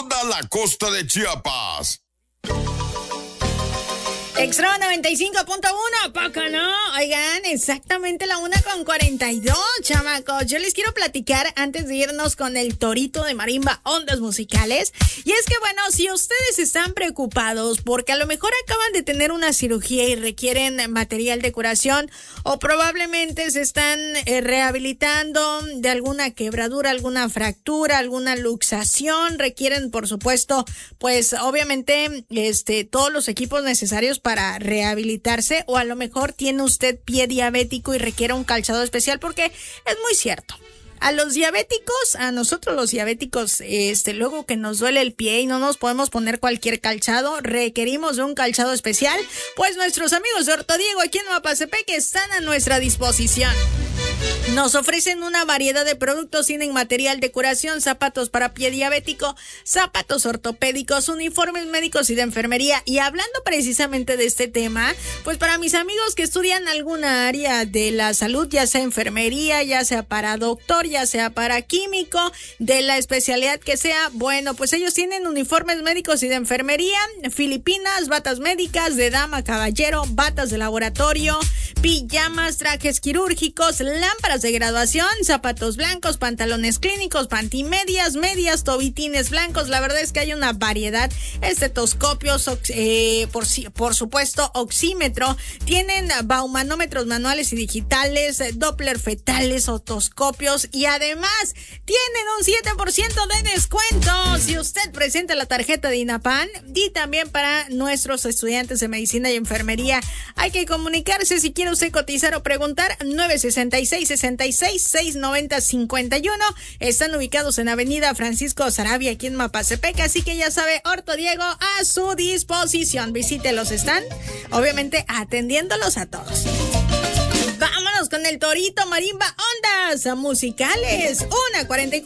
toda la costa de Chiapas. Extra 95.1, poco, ¿no? Oigan, exactamente la 1:42, chamacos. Yo les quiero platicar antes de irnos con el torito de marimba, ondas musicales. Y es que, bueno, si ustedes están preocupados porque a lo mejor acaban de tener una cirugía y requieren material de curación, o probablemente se están rehabilitando de alguna quebradura, alguna fractura, alguna luxación, requieren, por supuesto, pues obviamente todos los equipos necesarios para rehabilitarse, o a lo mejor tiene usted pie diabético y requiere un calzado especial, porque es muy cierto. A los diabéticos, a nosotros los diabéticos, luego que nos duele el pie y no nos podemos poner cualquier calzado, requerimos de un calzado especial, pues nuestros amigos de Ortodiego aquí en Mapasepec están a nuestra disposición. Nos ofrecen una variedad de productos, tienen material de curación, zapatos para pie diabético, zapatos ortopédicos, uniformes médicos y de enfermería. Y hablando precisamente de este tema, pues para mis amigos que estudian alguna área de la salud, ya sea enfermería, ya sea para doctor, ya sea para químico, de la especialidad que sea, bueno, pues ellos tienen uniformes médicos y de enfermería, filipinas, batas médicas, de dama, caballero, batas de laboratorio, pijamas, trajes quirúrgicos, lámparas de graduación, zapatos blancos, pantalones clínicos, pantimedias, medias, tobitines blancos. La verdad es que hay una variedad, estetoscopios, por supuesto, oxímetro, tienen baumanómetros manuales y digitales, Doppler fetales, otoscopios, y además tienen un 7% de descuento si usted presenta la tarjeta de INAPAN. Y también para nuestros estudiantes de medicina y enfermería hay que comunicarse si quiere usted cotizar o preguntar. 966-66-690-51. Están ubicados en Avenida Francisco Sarabia, aquí en Mapasepec, así que ya sabe, Ortodiego a su disposición. Visítelos, están obviamente atendiéndolos a todos. Vámonos con el torito marimba, ondas musicales. 1:44.